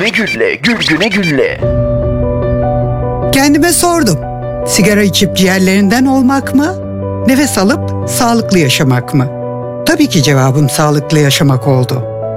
güle gülle, gül güne gülle. Kendime sordum. Sigara içip ciğerlerinden olmak mı? Nefes alıp sağlıklı yaşamak mı? Tabii ki cevabım sağlıklı yaşamak oldu.